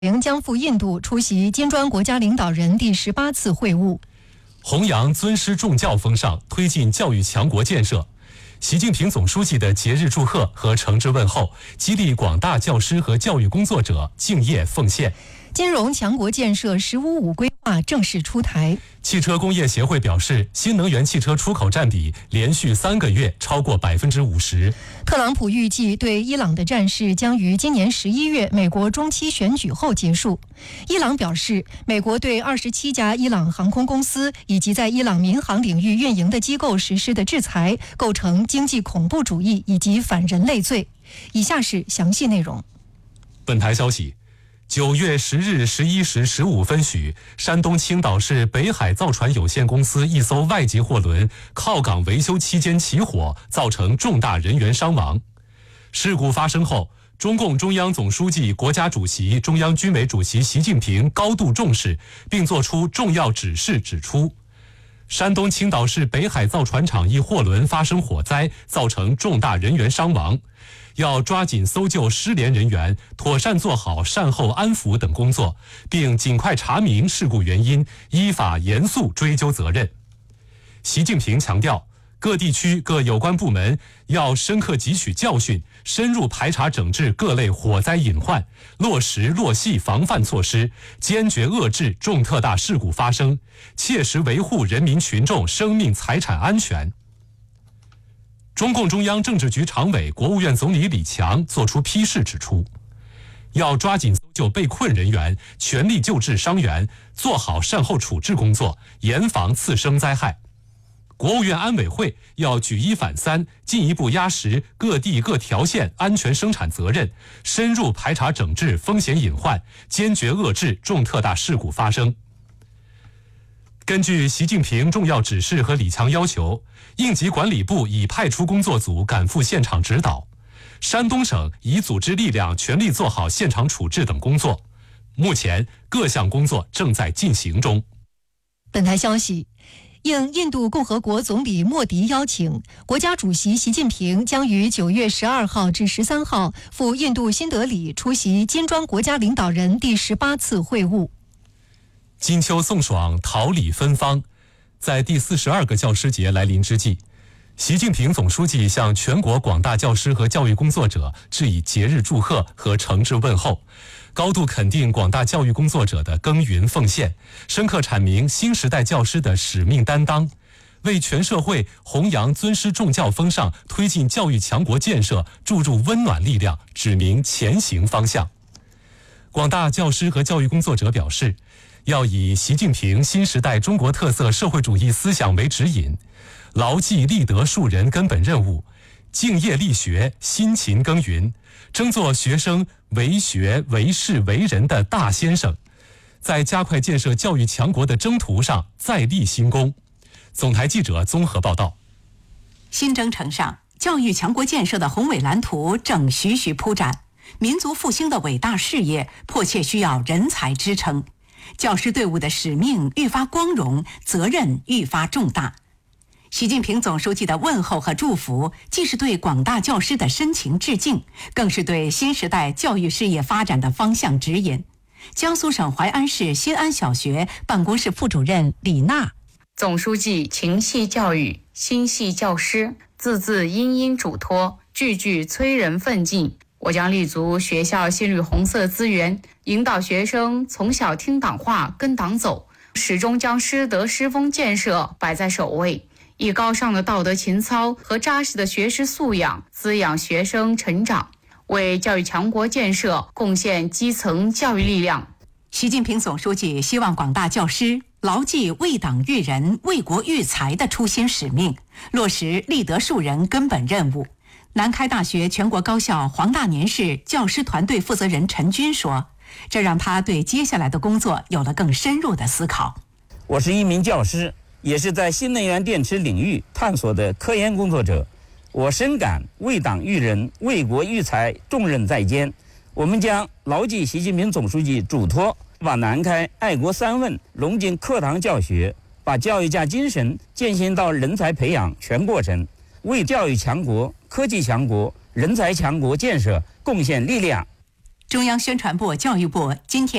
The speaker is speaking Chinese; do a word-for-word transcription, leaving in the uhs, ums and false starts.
平将赴印度出席金砖国家领导人第十八次会晤。 弘扬尊师重教风尚，推进教育强国建设。习近平总书记的节日祝贺和诚挚问候，激励广大教师和教育工作者敬业奉献。 金融强国建设“十五五”规划正式出台。 汽车工业协会表示，新能源汽车出口占比连续三个月超过百分之五十。 特朗普预计对伊朗的战事将于今年十一月美国中期选举后结束。伊朗表示，美国对二十七家伊朗航空公司以及在伊朗民航领域运营的机构实施的制裁，构成经济恐怖主义以及反人类罪。以下是详细内容。 本台消息。九月十日十一时十五分许，山东青岛市北海造船有限公司一艘外籍货轮靠港维修期间起火，造成重大人员伤亡。事故发生后，中共中央总书记、国家主席、中央军委主席习近平高度重视，并作出重要指示，指出，山东青岛市北海造船厂一货轮发生火灾，造成重大人员伤亡。要抓紧搜救失联人员，妥善做好善后安抚等工作，并尽快查明事故原因，依法严肃追究责任。习近平强调，各地区各有关部门要深刻汲取教训，深入排查整治各类火灾隐患，落实落细防范措施，坚决遏制重特大事故发生，切实维护人民群众生命财产安全。中共中央政治局常委、国务院总理李强作出批示指出，要抓紧搜救被困人员，全力救治伤员，做好善后处置工作，严防次生灾害。国务院安委会要举一反三，进一步压实各地各条线安全生产责任，深入排查整治风险隐患，坚决遏制重特大事故发生。根据习近平重要指示和李强要求，应急管理部已派出工作组赶赴现场指导，山东省已组织力量全力做好现场处置等工作。目前各项工作正在进行中。 本台消息，应印度共和国总理莫迪邀请，国家主席习近平将于九月十二号至十三号赴印度新德里出席金砖国家领导人第十八次会晤。 金秋送爽，桃李芬芳。在第四十二个教师节来临之际，习近平总书记向全国广大教师和教育工作者致以节日祝贺和诚挚问候，高度肯定广大教育工作者的耕耘奉献，深刻阐明新时代教师的使命担当，为全社会弘扬尊师重教风尚，推进教育强国建设注入温暖力量，指明前行方向。广大教师和教育工作者表示，要以习近平新时代中国特色社会主义思想为指引，牢记立德树人根本任务，敬业力学，辛勤耕耘，争做学生为学为事为人的大先生，在加快建设教育强国的征途上再立新功。总台记者综合报道。 新征程上，教育强国建设的宏伟蓝图正徐徐铺展，民族复兴的伟大事业迫切需要人才支撑。教师队伍的使命愈发光荣，责任愈发重大。习近平总书记的问候和祝福，既是对广大教师的深情致敬，更是对新时代教育事业发展的方向指引。江苏省淮安市新安小学办公室副主任李娜： 总书记情系教育，心系教师，字字殷殷嘱托，句句催人奋进。我将立足学校新绿红色资源，引导学生从小听党话跟党走，始终将师德师风建设摆在首位，以高尚的道德情操和扎实的学识素养滋养学生成长，为教育强国建设贡献基层教育力量。 习近平总书记希望广大教师牢记为党育人、为国育才的初心使命，落实立德树人根本任务。南开大学全国高校黄大年市教师团队负责人陈军说，这让他对接下来的工作有了更深入的思考。 我是一名教师，也是在新能源电池领域探索的科研工作者，我深感为党育人、为国育才重任在肩。我们将牢记习近平总书记嘱托，把南开爱国三问融进课堂教学，把教育家精神践行到人才培养全过程，为教育强国、科技强国、人才强国建设贡献力量。 中央宣传部、教育部今天